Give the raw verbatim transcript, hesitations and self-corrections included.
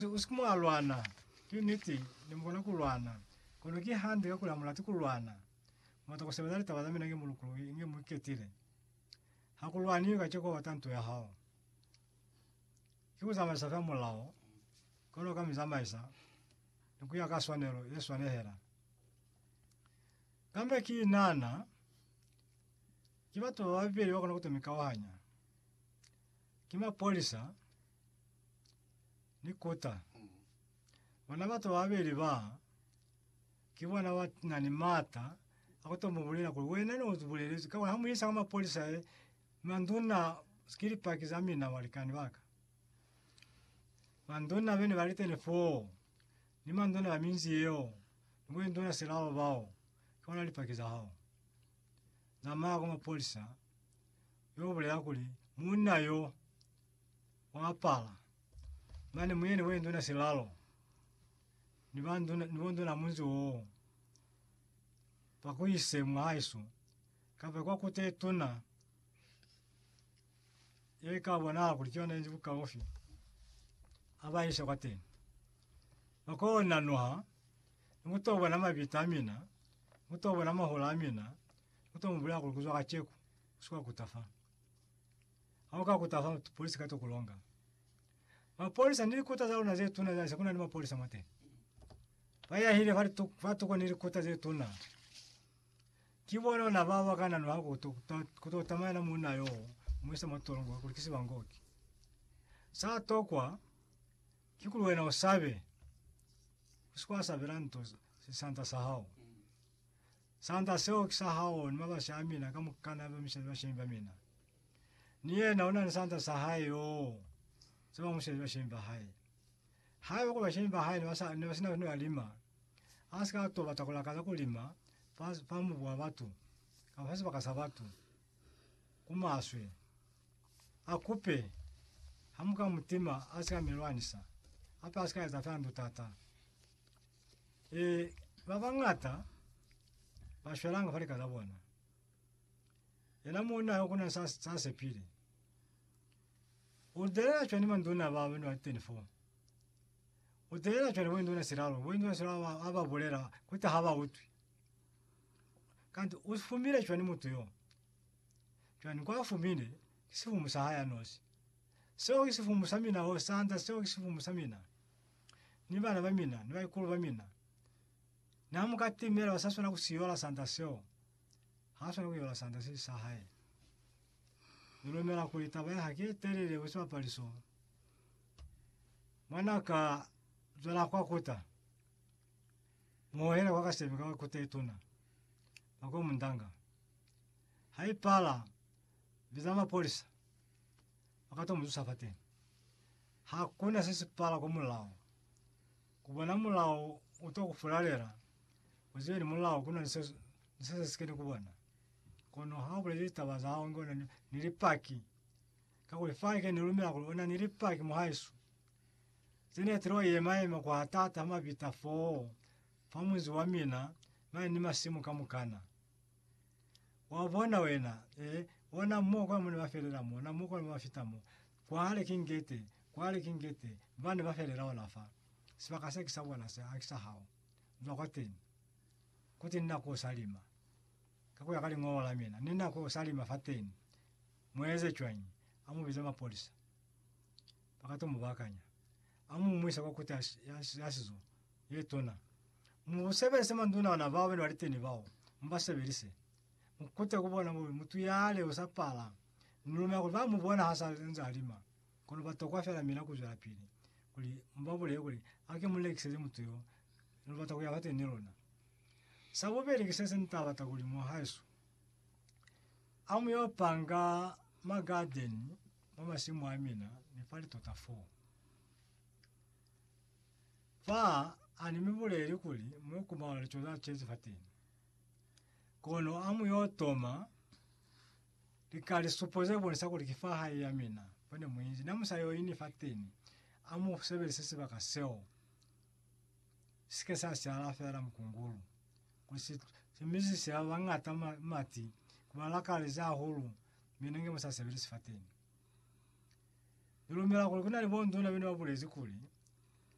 Usiku alwana unity nimukona kulwana kono ki handi kakula mulati kulwana mata ko sebadali tabadami nange mulukulu inge muketire hakulwani gacheko watantu ya hao kibuza masafa mulao kono kamiza maisa nkuya kaswanero Yesu anehera kambe ki nana kibato babiri bakona kutumika wahanya kima polisa ni kota wana bato babiri ba kibona wat nani mata akoto mubulira ko wena no tubulirezi kawa hamuyisa kama polisa e manduna skiri pack examina walikani baka manduna bene bali telefo ni manduna baminzi yo ngwe nduna silalo bao kona lipakiza hao zama kama polisa yo bulira kuli munayo wapala mane mwene wendo na silalo ni bandu ni bondo na munzi wo pakuyise mwaisu kabe kwa kute tuna yeka bona kulikiona nje buka ofi abayisha kwate bakona noha mutoba na mavitamina mutoba na maholamina mutoba mbula kulikuzwa kacheku sikuwa kutafa auka kutafa polisi kato kulonga mapolisa nili kuta zao na zetu na zao kuna ni mapolisa mate baya hile fari tu fatu kwa nili kuta zetu na kibono na baba kana no hako to kuto tamana muna yo mwesa matolongo kulikisi bangoki saa tokwa kikuluwe na osabe usikwa saberanto santa sahao santa seo kisahao ni maba shamina kama kana bamisha shimba mina niye naona ni santa sahayo sema mushe bashimba hai hai bako bashimba hai basa ne basina no alima aska to batakola kaza kulima pas pamu bwa batu kafasi bakasabatu kumaswe akupe hamuka mutima aska milwanisa apa aska zafandu tata e babangata bashwelanga fali kaza bona ena muna yokuna sasa sasa pili udera chani manduna ba wenu atenfo udera chani wenu na siralo wenu na siralo aba bolera kuita haba utwi kanti usfumire chani mutu yo chani kwa fumine kisifu musahaya nosi seo kisifu musamina o santa seo kisifu musamina ni bana bamina ni bayikulu bamina namukati mera basasona kusiyola santa seo hasona kuyola santa si sahaya nulomela kulitaba haki terere uswa paliso manaka zola kwa kuta mohera kwa kasemi kwa kuta ituna bako mundanga haipala bizama polisa wakato mzusa fate hakuna sisi pala kwa mulao kubona mulao utoku fulalera uziwe ni mulao kuna nisasa sikeni kubona kono haubule zitaba zao ngona nilipaki kakulifake nilumira kulona nilipaki muhaisu zine tro yemaima kwa tata mabita fo famuzi wa mina mai ni masimu kamukana wabona wena eh wana moko mwe baferera mo na moko mafitamo kwa hale kingete kwa hale kingete bane baferera wala fa sibakase kisabona sa akisa hao ndokote kuti nako salima kako yakali ngola mina nina ko salima fateni mweze chwanyi amu bizama polisa pakato mubakanya amu mwisa kwa kuta yasizo yetona musebe sema nduna na bawe no aliteni bawo mbaseberise mukute kubona mu mutu yale usapala nulume ko ba mubona hasa nzalima kono batokwa fela mina kuzala pili kuli mbabule kuli ake mulekise mutu yo nulubata ya bate nirona sabobere kisese ntaba takuli mu haisu amu yo panga ma garden mama simu amina ni pali tota fo fa animibule eri kuli mwe kumala choza chezi fatini kono amu yo toma likali suppose bonesa kuli kifaha ya mina pone mwinzi namusayo ini fatini amu sebele sese bakaseo sikesa siala fera mkungulu kusi simizi siya wangata mati kumalaka liza hulu minenge musa sebele sifatini nilumira kuli kuna libondo na bino babulezi kuli